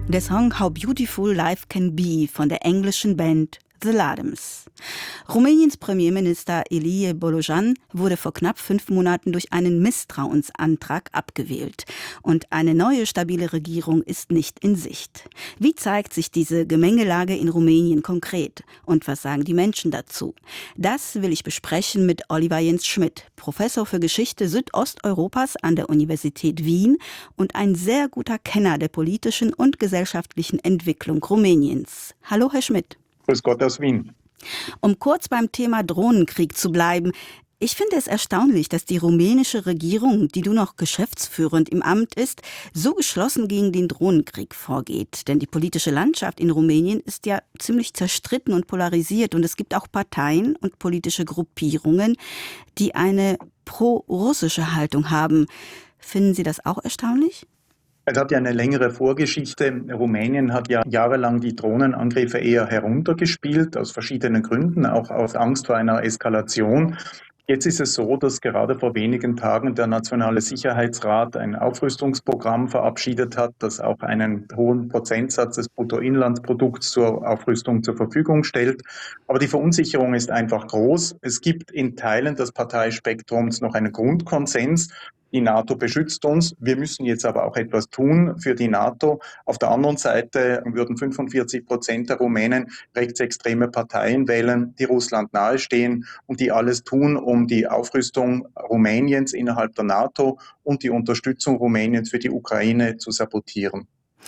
Der Song How Beautiful Life Can Be von der englischen Band The Ladens. Rumäniens Premierminister Ilie Bolojan wurde vor knapp 5 Monaten durch einen Misstrauensantrag abgewählt. Und eine neue stabile Regierung ist nicht in Sicht. Wie zeigt sich diese Gemengelage in Rumänien konkret? Und was sagen die Menschen dazu? Das will ich besprechen mit Oliver Jens Schmidt, Professor für Geschichte Südosteuropas an der Universität Wien und ein sehr guter Kenner der politischen und gesellschaftlichen Entwicklung Rumäniens. Hallo, Herr Schmidt. Grüß Gott aus Wien. Um kurz beim Thema Drohnenkrieg zu bleiben. Ich finde es erstaunlich, dass die rumänische Regierung, die nur noch geschäftsführend im Amt ist, so geschlossen gegen den Drohnenkrieg vorgeht. Denn die politische Landschaft in Rumänien ist ja ziemlich zerstritten und polarisiert. Und es gibt auch Parteien und politische Gruppierungen, die eine pro-russische Haltung haben. Finden Sie das auch erstaunlich? Es hat ja eine längere Vorgeschichte. Rumänien hat ja jahrelang die Drohnenangriffe eher heruntergespielt, aus verschiedenen Gründen, auch aus Angst vor einer Eskalation. Jetzt ist es so, dass gerade vor wenigen Tagen der Nationale Sicherheitsrat ein Aufrüstungsprogramm verabschiedet hat, das auch einen hohen Prozentsatz des Bruttoinlandsprodukts zur Aufrüstung zur Verfügung stellt. Aber die Verunsicherung ist einfach groß. Es gibt in Teilen des Parteispektrums noch einen Grundkonsens. Die NATO beschützt uns. Wir müssen jetzt aber auch etwas tun für die NATO. Auf der anderen Seite würden 45% der Rumänen rechtsextreme Parteien wählen, die Russland nahestehen und die alles tun, um die Aufrüstung Rumäniens innerhalb der NATO und die Unterstützung Rumäniens für die Ukraine zu sabotieren.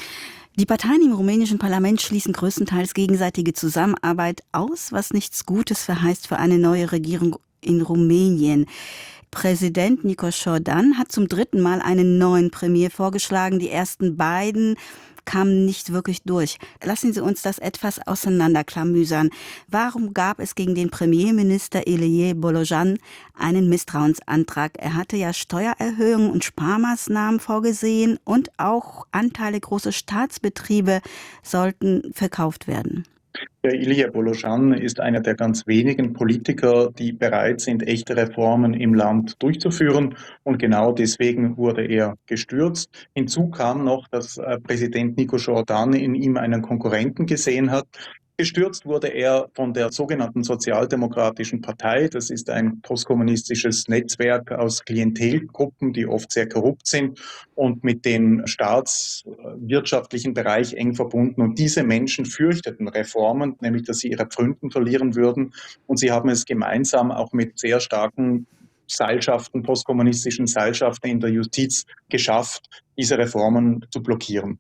Die Parteien im rumänischen Parlament schließen größtenteils gegenseitige Zusammenarbeit aus, was nichts Gutes verheißt für eine neue Regierung in Rumänien. Präsident Nikos Jordan hat zum 3. Mal einen neuen Premier vorgeschlagen. Die ersten beiden kamen nicht wirklich durch. Lassen Sie uns das etwas auseinanderklamüsern. Warum gab es gegen den Premierminister Ilie Bolojan einen Misstrauensantrag? Er hatte ja Steuererhöhungen und Sparmaßnahmen vorgesehen und auch Anteile großer Staatsbetriebe sollten verkauft werden. Der Ilie Bolojan ist einer der ganz wenigen Politiker, die bereit sind, echte Reformen im Land durchzuführen. Und genau deswegen wurde er gestürzt. Hinzu kam noch, dass Präsident Nikos Jordan in ihm einen Konkurrenten gesehen hat. Gestürzt wurde er von der sogenannten Sozialdemokratischen Partei. Das ist ein postkommunistisches Netzwerk aus Klientelgruppen, die oft sehr korrupt sind und mit dem staatswirtschaftlichen Bereich eng verbunden. Und diese Menschen fürchteten Reformen, nämlich dass sie ihre Pfründen verlieren würden. Und sie haben es gemeinsam auch mit sehr starken Seilschaften, postkommunistischen Seilschaften in der Justiz geschafft, diese Reformen zu blockieren.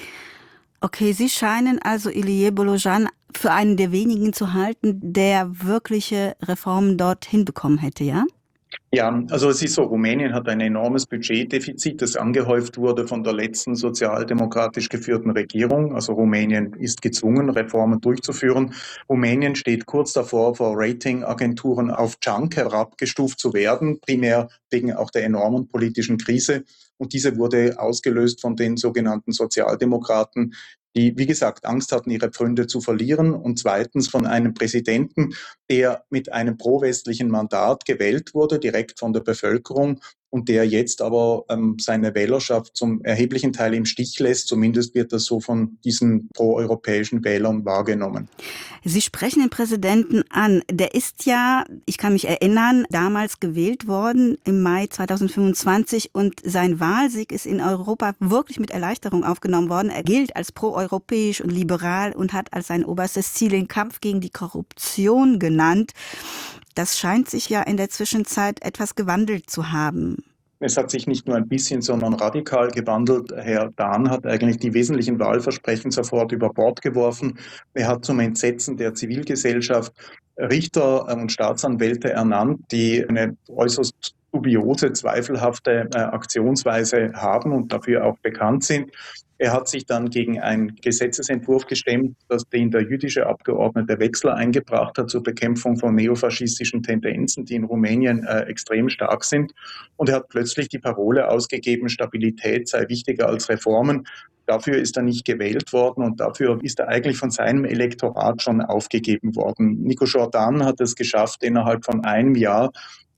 Okay, Sie scheinen also Ilie Bolojan für einen der wenigen zu halten, der wirkliche Reformen dort hinbekommen hätte, ja? Ja, also es ist so, Rumänien hat ein enormes Budgetdefizit, das angehäuft wurde von der letzten sozialdemokratisch geführten Regierung. Also Rumänien ist gezwungen, Reformen durchzuführen. Rumänien steht kurz davor, vor Ratingagenturen auf Junk herabgestuft zu werden, primär wegen auch der enormen politischen Krise. Und diese wurde ausgelöst von den sogenannten Sozialdemokraten, die, wie gesagt, Angst hatten, ihre Pfründe zu verlieren. Und zweitens von einem Präsidenten, der mit einem pro-westlichen Mandat gewählt wurde, direkt von der Bevölkerung und der jetzt aber seine Wählerschaft zum erheblichen Teil im Stich lässt. Zumindest wird das so von diesen pro-europäischen Wählern wahrgenommen. Sie sprechen den Präsidenten an. Der ist ja, ich kann mich erinnern, damals gewählt worden im Mai 2025 und sein Wahlsieg ist in Europa wirklich mit Erleichterung aufgenommen worden. Er gilt als proeuropäisch und liberal und hat als sein oberstes Ziel den Kampf gegen die Korruption genannt. Das scheint sich ja in der Zwischenzeit etwas gewandelt zu haben. Es hat sich nicht nur ein bisschen, sondern radikal gewandelt. Herr Dahn hat eigentlich die wesentlichen Wahlversprechen sofort über Bord geworfen. Er hat zum Entsetzen der Zivilgesellschaft Richter und Staatsanwälte ernannt, die eine äußerst dubiose, zweifelhafte Aktionsweise haben und dafür auch bekannt sind. Er hat sich dann gegen einen Gesetzesentwurf gestemmt, den der jüdische Abgeordnete Wechsler eingebracht hat zur Bekämpfung von neofaschistischen Tendenzen, die in Rumänien extrem stark sind. Und er hat plötzlich die Parole ausgegeben, Stabilität sei wichtiger als Reformen. Dafür ist er nicht gewählt worden und dafür ist er eigentlich von seinem Elektorat schon aufgegeben worden. Nikos Jordan hat es geschafft, innerhalb von einem Jahr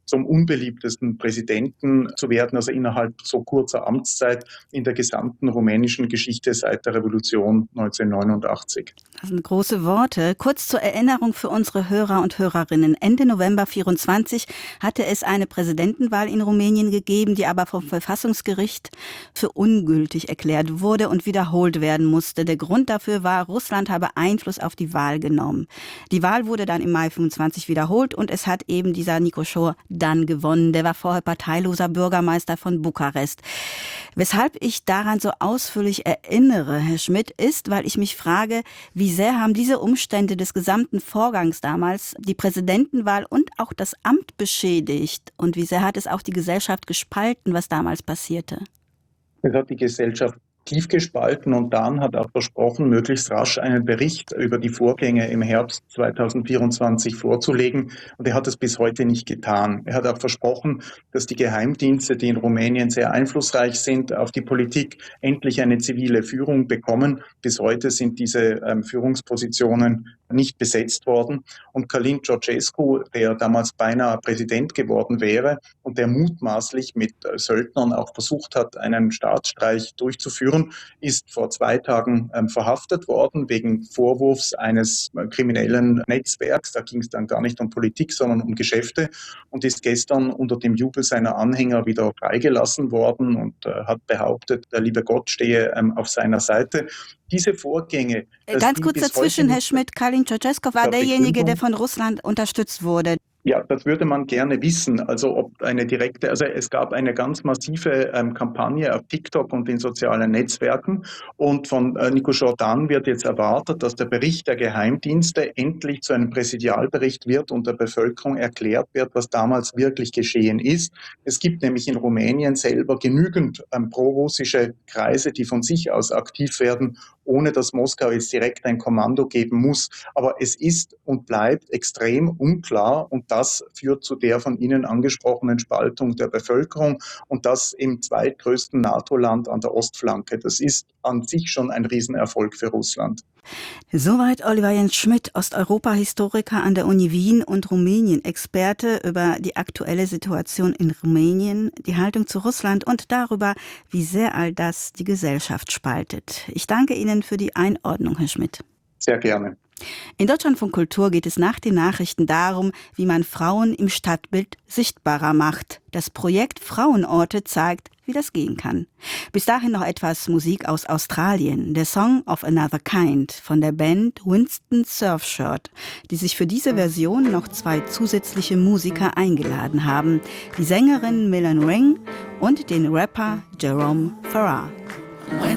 zum unbeliebtesten Präsidenten zu werden, also innerhalb so kurzer Amtszeit in der gesamten rumänischen Geschichte seit der Revolution 1989. Das sind große Worte. Kurz zur Erinnerung für unsere Hörer und Hörerinnen. Ende November 24 hatte es eine Präsidentenwahl in Rumänien gegeben, die aber vom Verfassungsgericht für ungültig erklärt wurde und wiederholt werden musste. Der Grund dafür war, Russland habe Einfluss auf die Wahl genommen. Die Wahl wurde dann im Mai 25 wiederholt und es hat eben dieser Nicoșor dann gewonnen. Der war vorher parteiloser Bürgermeister von Bukarest. Weshalb ich daran so ausführlich erinnere, Herr Schmidt, ist, weil ich mich frage, wie sehr haben diese Umstände des gesamten Vorgangs damals die Präsidentenwahl und auch das Amt beschädigt? Und wie sehr hat es auch die Gesellschaft gespalten, was damals passierte? Es hat die Gesellschaft tief gespalten und Dan hat auch versprochen, möglichst rasch einen Bericht über die Vorgänge im Herbst 2024 vorzulegen. Und er hat es bis heute nicht getan. Er hat auch versprochen, dass die Geheimdienste, die in Rumänien sehr einflussreich sind, auf die Politik endlich eine zivile Führung bekommen. Bis heute sind diese Führungspositionen nicht besetzt worden. Und Călin Georgescu, der damals beinahe Präsident geworden wäre und der mutmaßlich mit Söldnern auch versucht hat, einen Staatsstreich durchzuführen, ist vor 2 Tagen verhaftet worden wegen Vorwurfs eines kriminellen Netzwerks. Da ging es dann gar nicht um Politik, sondern um Geschäfte und ist gestern unter dem Jubel seiner Anhänger wieder freigelassen worden und hat behauptet, der liebe Gott stehe auf seiner Seite. Diese Vorgänge... Ganz kurz dazwischen, Herr Schmidt, Călin Georgescu war derjenige, der von Russland unterstützt wurde. Ja, das würde man gerne wissen. Also ob eine direkte, also es gab eine ganz massive Kampagne auf TikTok und in sozialen Netzwerken und von Nicoșor Dan wird jetzt erwartet, dass der Bericht der Geheimdienste endlich zu einem Präsidialbericht wird und der Bevölkerung erklärt wird, was damals wirklich geschehen ist. Es gibt nämlich in Rumänien selber genügend prorussische Kreise, die von sich aus aktiv werden, ohne dass Moskau jetzt direkt ein Kommando geben muss. Aber es ist und bleibt extrem unklar und das führt zu der von Ihnen angesprochenen Spaltung der Bevölkerung und das im zweitgrößten NATO-Land an der Ostflanke. Das ist an sich schon ein Riesenerfolg für Russland. Soweit Oliver Jens Schmidt, Osteuropa-Historiker an der Uni Wien und Rumänien-Experte über die aktuelle Situation in Rumänien, die Haltung zu Russland und darüber, wie sehr all das die Gesellschaft spaltet. Ich danke Ihnen für die Einordnung, Herr Schmidt. Sehr gerne. In Deutschlandfunk Kultur geht es nach den Nachrichten darum, wie man Frauen im Stadtbild sichtbarer macht. Das Projekt Frauenorte zeigt, wie das gehen kann. Bis dahin noch etwas Musik aus Australien. Der Song of Another Kind von der Band Winston Surfshirt, die sich für diese Version noch 2 zusätzliche Musiker eingeladen haben. Die Sängerin Millen Ring und den Rapper Jerome Farrar.